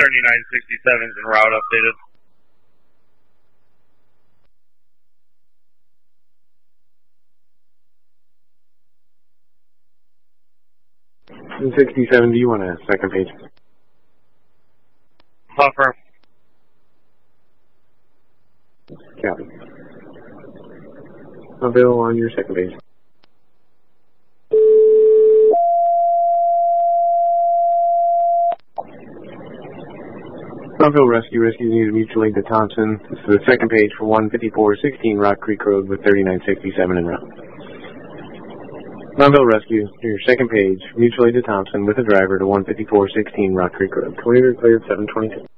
3967's en route updated. 67, do you want a second page? Buffer. Copy. Available on your second page. Belleville Rescue needed mutual aid to Thompson. This is the second page for 15416 Rock Creek Road with 3967 en route. Belleville Rescue, your second page, mutual aid to Thompson with a driver to 15416 Rock Creek Road. Coordinator cleared 722.